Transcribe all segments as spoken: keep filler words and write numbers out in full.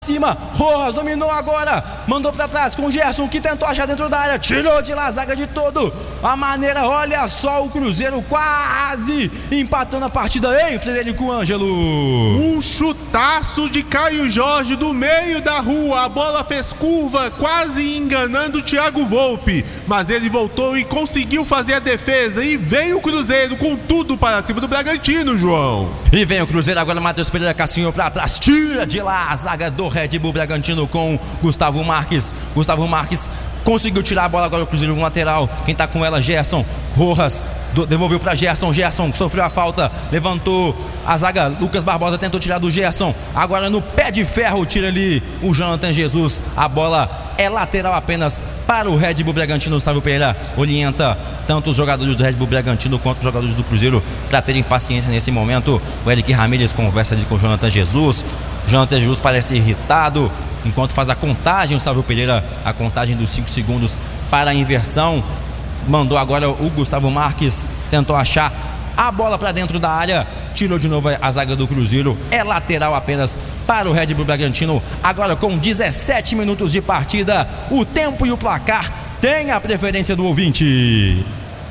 cima, Rojas dominou agora, mandou pra trás com o Gerson, que tentou achar dentro da área, tirou de lá a zaga de todo a maneira. Olha só o Cruzeiro quase empatando a partida, hein, Frederico Ângelo? Um chutaço de Caio Jorge do meio da rua, a bola fez curva, quase enganando o Thiago Volpi, mas ele voltou e conseguiu fazer a defesa, e veio o Cruzeiro com tudo para cima do Bragantino, João. E vem o Cruzeiro agora, Matheus Pereira Cassinho pra trás, tira de lá a zaga do Red Bull Bragantino com Gustavo Marques. Gustavo Marques conseguiu tirar a bola agora, o Cruzeiro no lateral. Quem tá com ela, Gerson. Rojas do, devolveu pra Gerson. Gerson sofreu a falta, levantou a zaga. Lucas Barbosa tentou tirar do Gerson. Agora no pé de ferro, tira ali o Jonathan Jesus. A bola é lateral apenas para o Red Bull Bragantino. O Sávio Pereira orienta tanto os jogadores do Red Bull Bragantino quanto os jogadores do Cruzeiro para terem paciência nesse momento. O Eric Ramírez conversa ali com o Jonathan Jesus. Jonathan Jesus parece irritado enquanto faz a contagem. O Sávio Pereira, a contagem dos cinco segundos para a inversão. Mandou agora o Gustavo Marques, tentou achar a bola para dentro da área, tirou de novo a zaga do Cruzeiro. É lateral apenas para o Red Bull Bragantino. Agora com dezessete minutos de partida, o tempo e o placar tem a preferência do ouvinte.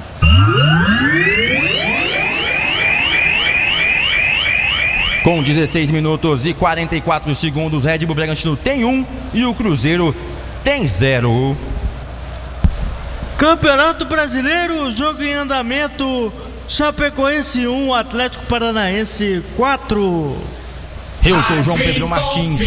Com dezesseis minutos e quarenta e quatro segundos, Red Bull Bragantino tem um e o Cruzeiro tem zero. Campeonato Brasileiro, jogo em andamento. Chapecoense um, Atlético Paranaense quatro. Eu sou o João Pedro Martins.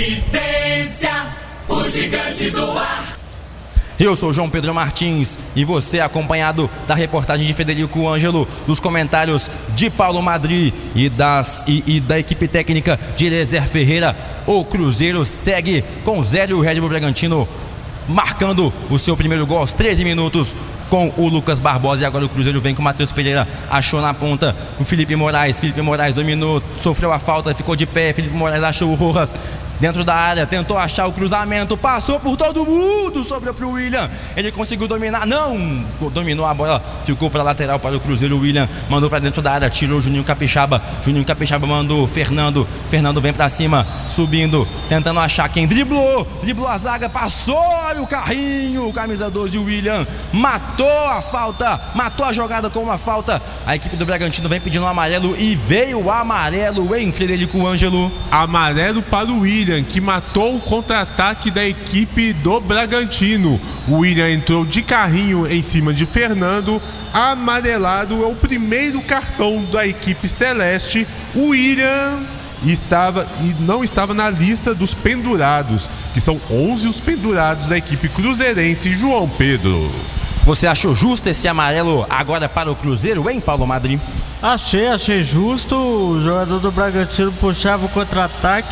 O gigante do ar. Eu sou o João Pedro Martins e você, acompanhado da reportagem de Frederico Ângelo, dos comentários de Paulo Madri e, das, e, e da equipe técnica de Eliezer Ferreira. O Cruzeiro segue com zero e o Red Bull Bragantino marcando o seu primeiro gol aos treze minutos com o Lucas Barbosa. E agora o Cruzeiro vem com o Matheus Pereira, achou na ponta o Felipe Moraes. Felipe Moraes dominou, sofreu a falta, ficou de pé. Felipe Moraes achou o Rojas dentro da área, tentou achar o cruzamento, passou por todo mundo, sobrou pro William, ele conseguiu dominar, não, dominou a bola, ficou para lateral para o Cruzeiro. O William mandou para dentro da área, tirou o Juninho Capixaba, Juninho Capixaba mandou Fernando, Fernando vem para cima, subindo, tentando achar quem driblou, driblou a zaga, passou, olha o carrinho, o camisa doze, o William, matou a falta, matou a jogada com uma falta. A equipe do Bragantino vem pedindo um amarelo e veio o amarelo em Frederico Ângelo. Amarelo para o William, que matou o contra-ataque da equipe do Bragantino. O William entrou de carrinho em cima de Fernando. Amarelado, é o primeiro cartão da equipe celeste. O William estava e não estava na lista dos pendurados, que são onze os pendurados da equipe cruzeirense. João Pedro, você achou justo esse amarelo agora para o Cruzeiro, hein, Paulo Madri? Achei, achei justo. O jogador do Bragantino puxava o contra-ataque.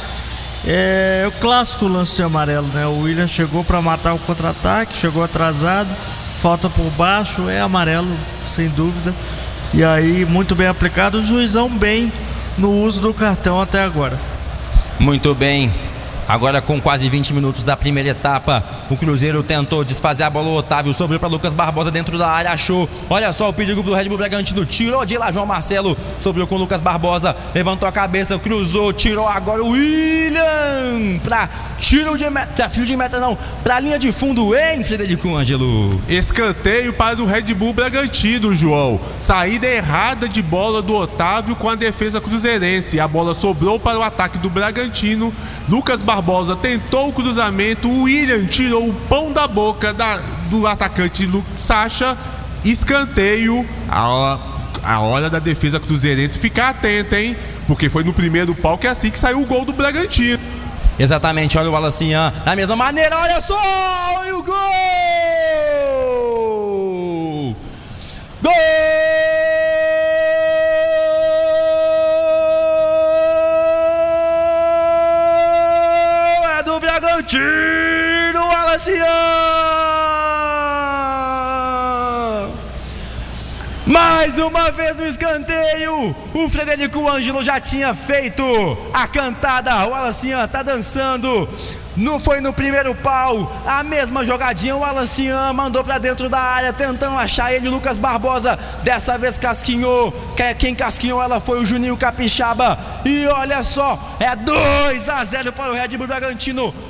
É o clássico lance de amarelo, né? O William chegou para matar o contra-ataque, chegou atrasado, falta por baixo, é amarelo, sem dúvida. E aí, muito bem aplicado, o juizão bem no uso do cartão até agora. Muito bem. Agora com quase vinte minutos da primeira etapa, o Cruzeiro tentou desfazer a bola, o Otávio sobrou para Lucas Barbosa dentro da área, achou, olha só o perigo do Red Bull Bragantino, tirou de lá João Marcelo, sobrou com o Lucas Barbosa, levantou a cabeça, cruzou, tirou agora o William para tiro de meta, tiro de meta não, para linha de fundo, hein, Frederico Ângelo? Escanteio para o Red Bull Bragantino, João. Saída errada de bola do Otávio com a defesa cruzeirense, a bola sobrou para o ataque do Bragantino. Lucas Barbosa Barbosa tentou o cruzamento, o William tirou o pão da boca da, do atacante Sacha. Escanteio. A, a hora da defesa cruzeirense ficar atenta, hein? Porque foi no primeiro pau que é assim que saiu o gol do Bragantino. Exatamente, olha o Wallacian da mesma maneira, olha só! E o gol! Gol! Tiro, Wallacian! Mais uma uma vez no escanteio, o Frederico Ângelo já tinha feito a cantada. O Alancian tá dançando. No, foi no primeiro pau, a mesma jogadinha, o Alancian mandou pra dentro da área, tentando achar ele, Lucas Barbosa, dessa vez casquinhou, quem casquinhou ela foi o Juninho Capixaba, e olha só, é dois a zero para o Red Bull Bragantino.